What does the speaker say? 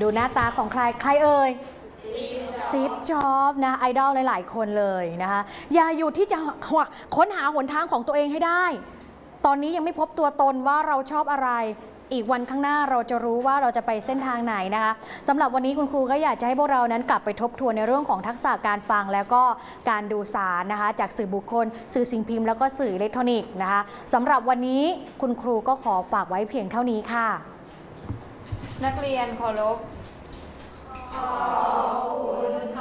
ดูหน้าตาของใครเอ่ยสตีฟ จ็อบส์นะไอดอลหลายๆคนเลยนะคะอย่าหยุดที่จะค้นหาหนทางของตัวเองให้ได้ตอนนี้ยังไม่พบตัวตนว่าเราชอบอะไรอีกวันข้างหน้าเราจะรู้ว่าเราจะไปเส้นทางไหนนะคะสำหรับวันนี้คุณครูก็อยากจะให้พวกเรานั้นกลับไปทบทวนในเรื่องของทักษะการฟังแล้วก็การดูสารนะคะจากสื่อบุคคลสื่อสิ่งพิมพ์แล้วก็สื่ออิเล็กทรอนิกส์นะคะสำหรับวันนี้คุณครูก็ขอฝากไว้เพียงเท่านี้ค่ะนักเรียนเคารพขอบคุณ